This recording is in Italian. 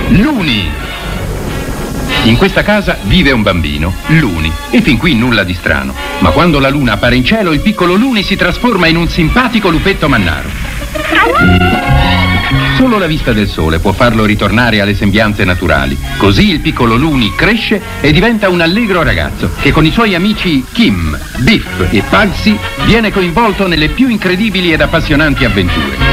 Luni! In questa casa vive un bambino, Luni, e fin qui nulla di strano. Ma quando la luna appare in cielo, il piccolo Luni si trasforma in un simpatico lupetto mannaro. Solo la vista del sole può farlo ritornare alle sembianze naturali. Così il piccolo Luni cresce e diventa un allegro ragazzo che con i suoi amici Kim, Biff e Pugsy viene coinvolto nelle più incredibili ed appassionanti avventure.